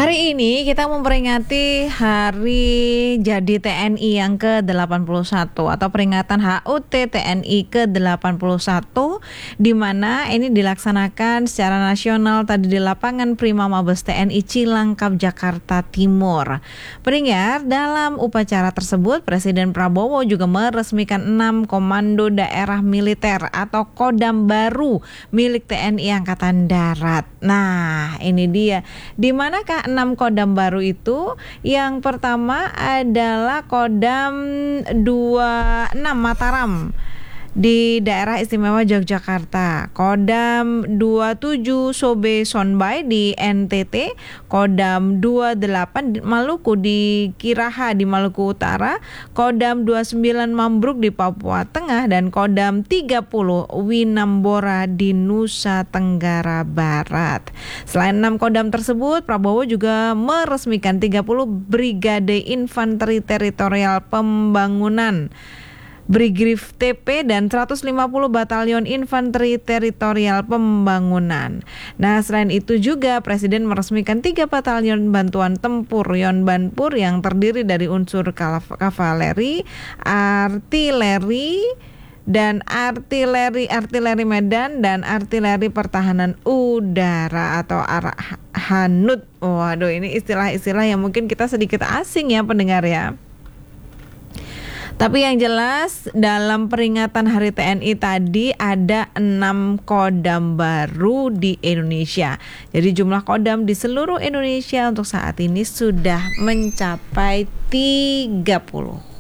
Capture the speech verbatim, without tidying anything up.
Hari ini kita memperingati Hari Jadi T N I yang ke delapan puluh satu atau peringatan H U T T N I ke delapan puluh satu, di mana ini dilaksanakan secara nasional tadi di lapangan Prima Mabes T N I Cilangkap, Jakarta Timur. Pendengar, dalam upacara tersebut Presiden Prabowo juga meresmikan enam komando daerah militer atau kodam baru milik T N I Angkatan Darat. Nah, ini dia. Di manakah enam kodam baru itu? Yang pertama adalah Kodam dua puluh enam Mataram di daerah istimewa Yogyakarta, Kodam dua puluh tujuh Sobe Sonbai di N T T, Kodam dua puluh delapan Maluku di Kiraha di Maluku Utara, Kodam dua puluh sembilan Mambruk di Papua Tengah, dan Kodam tiga puluh Winambora di Nusa Tenggara Barat. Selain enam kodam tersebut, Prabowo juga meresmikan tiga puluh Brigade Infanteri Teritorial Pembangunan Brigrif T P dan seratus lima puluh Batalion Infanteri Teritorial Pembangunan. Nah, selain itu juga Presiden meresmikan tiga batalion bantuan tempur Yonbanpur yang terdiri dari unsur kavaleri, artileri, dan artileri artileri medan dan artileri pertahanan udara atau Arhanut. Waduh, ini istilah-istilah yang mungkin kita sedikit asing ya pendengar ya. Tapi yang jelas dalam peringatan Hari T N I tadi ada enam kodam baru di Indonesia. Jadi jumlah kodam di seluruh Indonesia untuk saat ini sudah mencapai tiga puluh.